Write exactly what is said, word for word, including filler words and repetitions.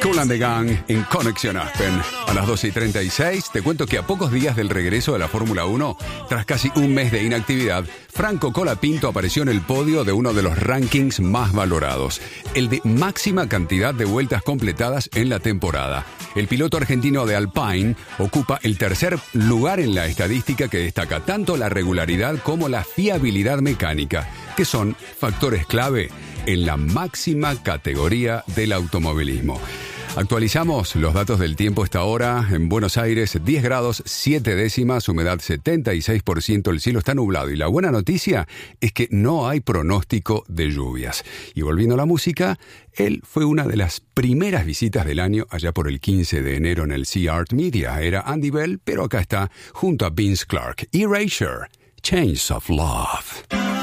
Kool and the Gang en Conexión Aspen. A las doce y treinta y seis te cuento que a pocos días del regreso de la Fórmula uno, tras casi un mes de inactividad, Franco Colapinto apareció en el podio de uno de los rankings más valorados, el de máxima cantidad de vueltas completadas en la temporada. El piloto argentino de Alpine ocupa el tercer lugar en la estadística que destaca tanto la regularidad como la fiabilidad mecánica, que son factores clave en la máxima categoría del automovilismo. Actualizamos los datos del tiempo esta hora. En Buenos Aires, diez grados, siete décimas, humedad setenta y seis por ciento, el cielo está nublado. Y la buena noticia es que no hay pronóstico de lluvias. Y volviendo a la música, él fue una de las primeras visitas del año allá por el quince de enero en el Sea Art Media. Era Andy Bell, pero acá está junto a Vince Clarke. Erasure, Chains of Love.